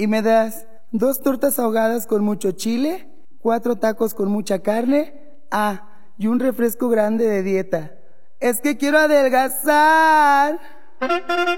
¿Y me das 2 tortas ahogadas con mucho chile, 4 tacos con mucha carne? Ah, y un refresco grande de dieta. Es que quiero adelgazar.